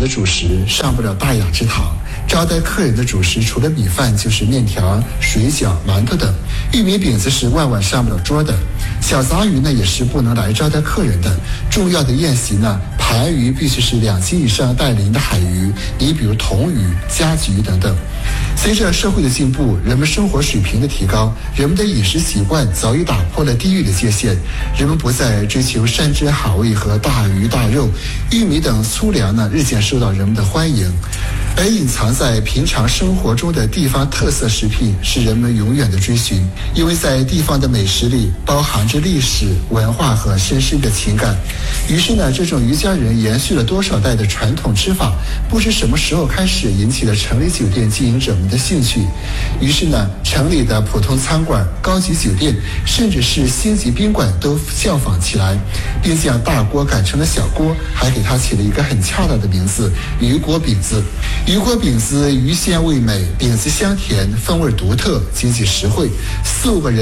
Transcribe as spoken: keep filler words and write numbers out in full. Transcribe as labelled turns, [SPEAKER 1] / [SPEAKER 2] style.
[SPEAKER 1] 的主食上不了大雅之堂。招待客人的主食除了米饭就是面条、水饺、馒头等，玉米饼子是万万上不了桌的。小杂鱼呢也是不能来招待客人的。重要的宴席呢，盘鱼必须是两斤以上带鳞的海鱼，你比如铜鱼、夹鲫鱼等等。随着社会的进步，人们生活水平的提高，人们的饮食习惯早已打破了地域的界限，人们不再追求山珍海味和大鱼大肉，玉米等粗粮呢日渐受到人们的欢迎。而隐藏在平常生活中的地方特色食品是人们永远的追寻，因为在地方的美食里包含着历史文化和深深的情感。于是呢，这种渔家人延续了多少代的传统吃法，不知什么时候开始引起了城里酒店经营者们的兴趣。于是呢，城里的普通餐馆、高级酒店，甚至是星级宾馆都效仿起来，并将大锅改成了小锅，还给它起了一个很恰当的名字——鱼锅饼子。鱼锅饼子鱼鲜味美，饼子香甜，风味独特，经济实惠，四五个人